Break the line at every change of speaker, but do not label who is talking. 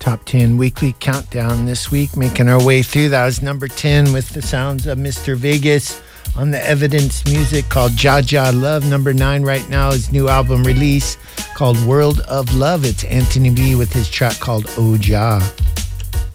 Top 10 weekly countdown this week, making our way through. That was number 10 with the sounds of Mr. Vegas on the Evidence music called Jaja Love. Number 9 right now is new album release called World of Love. It's Anthony B with his track called Oja.